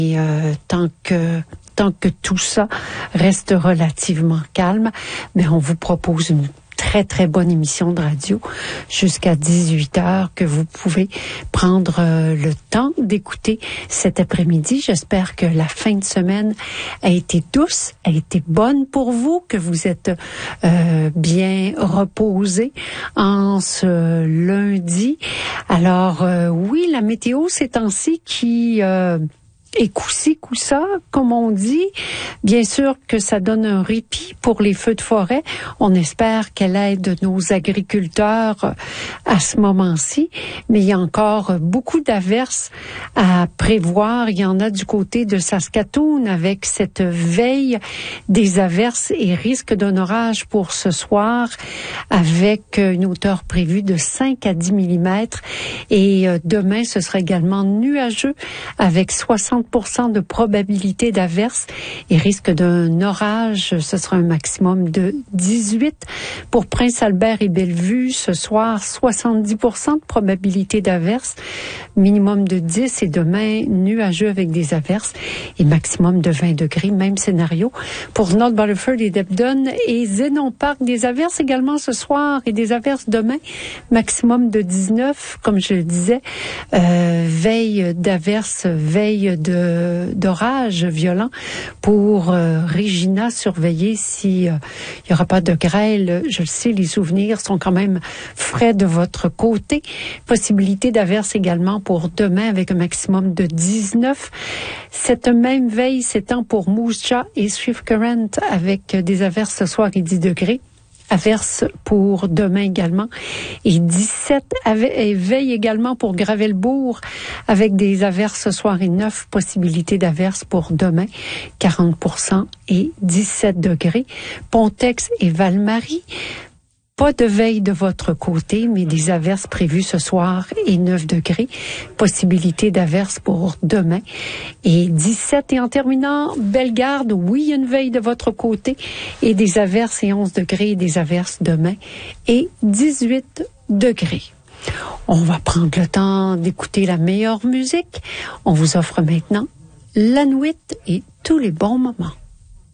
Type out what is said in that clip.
Et tant que tout ça reste relativement calme, mais on vous propose une très, très bonne émission de radio jusqu'à 18h que vous pouvez prendre le temps d'écouter cet après-midi. J'espère que la fin de semaine a été douce, a été bonne pour vous, que vous êtes bien reposés en ce lundi. Alors, oui, la météo ces temps-ci qui... et coup-ci, coup-ça, comme on dit. Bien sûr que ça donne un répit pour les feux de forêt. On espère qu'elle aide nos agriculteurs à ce moment-ci. Mais il y a encore beaucoup d'averses à prévoir. Il y en a du côté de Saskatoon avec cette veille des averses et risque d'un orage pour ce soir avec une hauteur prévue de 5 à 10 mm. Et demain, ce sera également nuageux avec 60% de probabilité d'averse et risque d'un orage. Ce sera un maximum de 18. Pour Prince-Albert et Bellevue, ce soir, 70% de probabilité d'averse, minimum de 10 et demain, nuageux avec des averses et maximum de 20 degrés. Même scénario pour North Battleford et Debden et Zénon Park. Des averses également ce soir et des averses demain, maximum de 19. Comme je le disais, veille d'averses, veille d'orage violent pour Regina. Surveiller s'il y aura pas de grêle. Je le sais, les souvenirs sont quand même frais de votre côté. Possibilité d'averses également pour demain avec un maximum de 19. Cette même veille s'étend pour Moose Jaw et Swift Current avec des averses ce soir et 10 degrés. Averses pour demain également et 17 et veille également pour Gravelbourg avec des averses ce soir et 9 possibilités d'averses pour demain, 40% et 17 degrés. Pontex et Val-Marie. Pas de veille de votre côté, mais des averses prévues ce soir et 9 degrés. Possibilité d'averses pour demain et 17. Et en terminant, Bellegarde, oui, il y a une veille de votre côté et des averses et 11 degrés, des averses demain et 18 degrés. On va prendre le temps d'écouter la meilleure musique. On vous offre maintenant La Nuit et tous les bons moments.